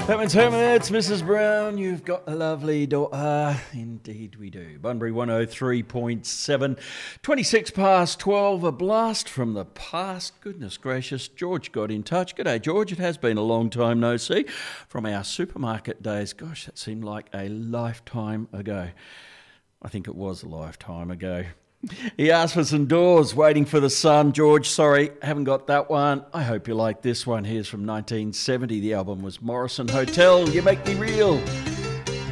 Herman's Hermits, Mrs. Brown, you've got a lovely daughter. Indeed we do. Bunbury 103.7, 26 past 12, a blast from the past. Goodness gracious, George got in touch. G'day, George. It has been a long time no see from our supermarket days. Gosh, that seemed like a lifetime ago. I think it was a lifetime ago. He asked for some Doors, Waiting for the Sun. George, sorry, haven't got that one. I hope you like this one. Here's from 1970. The album was Morrison Hotel, You Make Me Real.